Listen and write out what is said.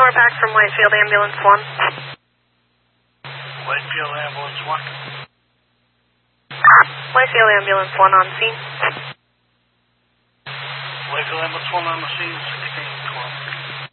4 back from Whitefield Ambulance 1. Whitefield Ambulance 1. Whitefield Ambulance 1 on scene. Whitefield Ambulance 1 on the scene, 1612.